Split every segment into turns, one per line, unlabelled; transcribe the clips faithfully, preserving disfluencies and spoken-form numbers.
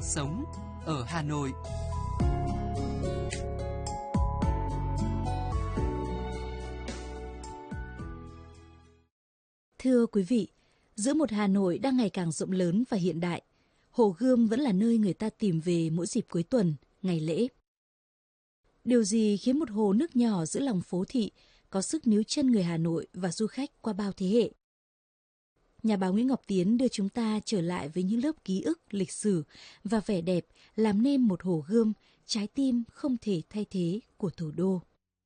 sống ở Hà Nội.
Thưa quý vị, giữa một Hà Nội đang ngày càng rộng lớn và hiện đại, Hồ Gươm vẫn là nơi người ta tìm về mỗi dịp cuối tuần, ngày lễ. Điều gì khiến một hồ nước nhỏ giữa lòng phố thị có sức níu chân người Hà Nội và du khách qua bao thế hệ? Nhà báo Nguyễn Ngọc Tiến đưa chúng ta trở lại với những lớp ký ức, lịch sử và vẻ đẹp làm nên một Hồ Gươm, trái tim không thể thay thế của thủ đô.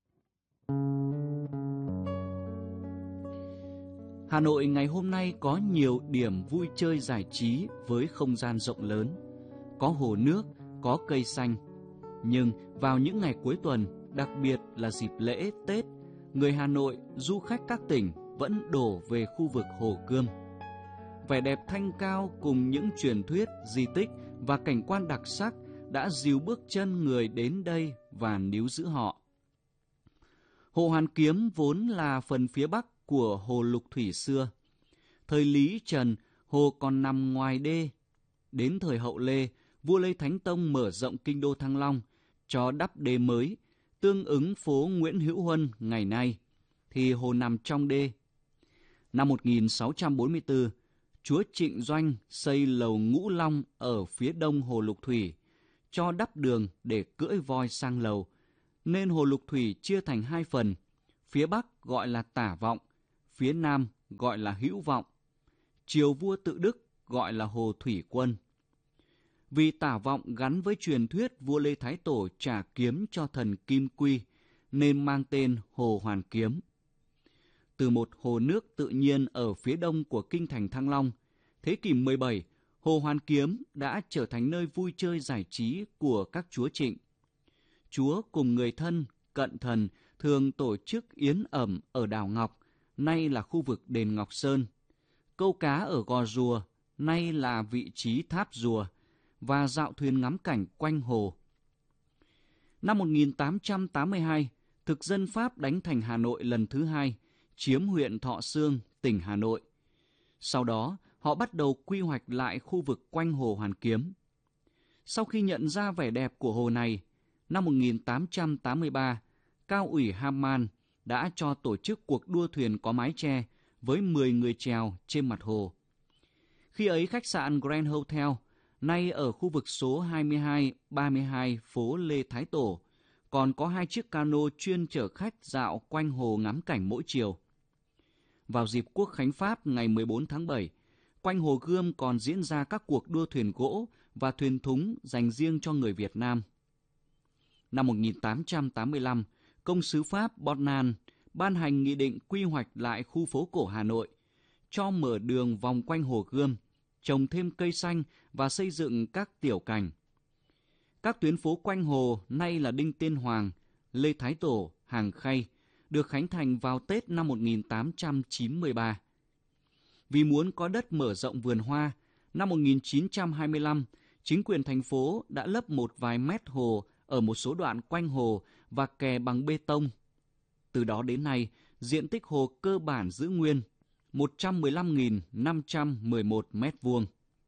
Hà Nội ngày hôm nay có nhiều điểm vui chơi giải trí với không gian rộng lớn. Có hồ nước, có cây xanh. Nhưng vào những ngày cuối tuần, đặc biệt là dịp lễ, Tết, người Hà Nội, du khách các tỉnh vẫn đổ về khu vực Hồ Gươm. Vẻ đẹp thanh cao cùng những truyền thuyết, di tích và cảnh quan đặc sắc đã dìu bước chân người đến đây và níu giữ họ. Hồ Hoàn Kiếm vốn là phần phía bắc của hồ Lục Thủy xưa. Thời Lý Trần, hồ còn nằm ngoài đê. Đến thời Hậu Lê, vua Lê Thánh Tông mở rộng kinh đô Thăng Long, cho đắp đê mới, tương ứng phố Nguyễn Hữu Huân ngày nay, thì hồ nằm trong đê. Năm một nghìn sáu trăm bốn mươi tư, chúa Trịnh Doanh xây lầu Ngũ Long ở phía đông hồ Lục Thủy, cho đắp đường để cưỡi voi sang lầu, nên hồ Lục Thủy chia thành hai phần, phía bắc gọi là Tả Vọng, phía nam gọi là Hữu Vọng. Triều vua Tự Đức gọi là hồ Thủy Quân. Vì Tả Vọng gắn với truyền thuyết vua Lê Thái Tổ trả kiếm cho thần Kim Quy, nên mang tên Hồ Hoàn Kiếm. Từ một hồ nước tự nhiên ở phía đông của kinh thành Thăng Long, thế kỷ mười bảy, Hồ Hoàn Kiếm đã trở thành nơi vui chơi giải trí của các chúa Trịnh. Chúa cùng người thân, cận thần thường tổ chức yến ẩm ở đảo Ngọc, nay là khu vực đền Ngọc Sơn, câu cá ở Gò Rùa, nay là vị trí tháp Rùa, và dạo thuyền ngắm cảnh quanh hồ. Năm một nghìn tám trăm tám mươi hai, thực dân Pháp đánh thành Hà Nội lần thứ hai, chiếm huyện Thọ Xương, tỉnh Hà Nội. Sau đó, họ bắt đầu quy hoạch lại khu vực quanh hồ Hoàn Kiếm. Sau khi nhận ra vẻ đẹp của hồ này, năm một nghìn tám trăm tám mươi ba, Cao ủy Haman đã cho tổ chức cuộc đua thuyền có mái che với mười người chèo trên mặt hồ. Khi ấy, khách sạn Grand Hotel, nay ở khu vực số hai mươi hai ba mươi hai phố Lê Thái Tổ, còn có hai chiếc cano chuyên chở khách dạo quanh hồ ngắm cảnh mỗi chiều. Vào dịp Quốc khánh Pháp ngày mười bốn tháng bảy, quanh Hồ Gươm còn diễn ra các cuộc đua thuyền gỗ và thuyền thúng dành riêng cho người Việt Nam. Năm một nghìn tám trăm tám mươi lăm, công sứ Pháp Bonnan ban hành nghị định quy hoạch lại khu phố cổ Hà Nội, cho mở đường vòng quanh Hồ Gươm, trồng thêm cây xanh và xây dựng các tiểu cảnh. Các tuyến phố quanh hồ nay là Đinh Tiên Hoàng, Lê Thái Tổ, Hàng Khay, được khánh thành vào Tết năm một nghìn tám trăm chín mươi ba. Vì muốn có đất mở rộng vườn hoa, năm một nghìn chín trăm hai mươi lăm, chính quyền thành phố đã lấp một vài mét hồ ở một số đoạn quanh hồ và kè bằng bê tông. Từ đó đến nay, diện tích hồ cơ bản giữ nguyên, một trăm mười lăm nghìn năm trăm mười một mét vuông.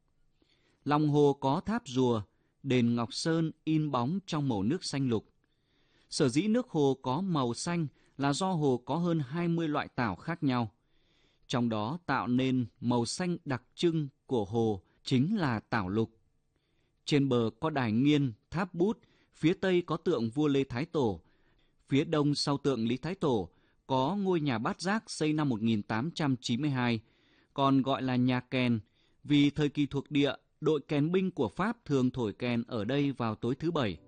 Lòng hồ có tháp Rùa, đền Ngọc Sơn in bóng trong màu nước xanh lục. Sở dĩ nước hồ có màu xanh là do hồ có hơn hai mươi loại tảo khác nhau. Trong đó tạo nên màu xanh đặc trưng của hồ chính là tảo lục. Trên bờ có đài nghiên, tháp bút, phía tây có tượng vua Lê Thái Tổ. Phía đông sau tượng Lý Thái Tổ có ngôi nhà bát giác xây năm một nghìn tám trăm chín mươi hai, còn gọi là nhà kèn, vì thời kỳ thuộc địa, đội kèn binh của Pháp thường thổi kèn ở đây vào tối thứ Bảy.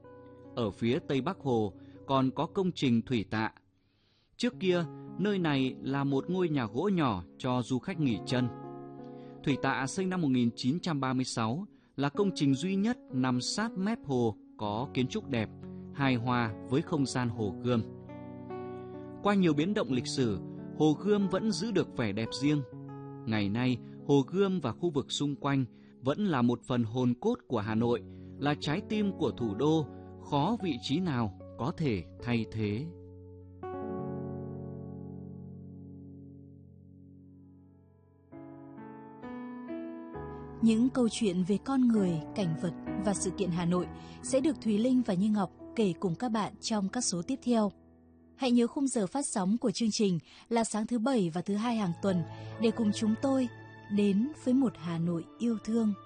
Ở phía tây bắc hồ còn có công trình thủy tạ. Trước kia, nơi này là một ngôi nhà gỗ nhỏ cho du khách nghỉ chân. Thủy tạ xây năm một nghìn chín trăm ba mươi sáu, là công trình duy nhất nằm sát mép hồ có kiến trúc đẹp, hài hòa với không gian Hồ Gươm. Qua nhiều biến động lịch sử, Hồ Gươm vẫn giữ được vẻ đẹp riêng. Ngày nay, Hồ Gươm và khu vực xung quanh vẫn là một phần hồn cốt của Hà Nội, là trái tim của thủ đô, khó vị trí nào có thể thay thế.
Những câu chuyện về con người, cảnh vật và sự kiện Hà Nội sẽ được Thùy Linh và Như Ngọc kể cùng các bạn trong các số tiếp theo. Hãy nhớ khung giờ phát sóng của chương trình là sáng thứ Bảy và thứ Hai hàng tuần để cùng chúng tôi đến với một Hà Nội yêu thương.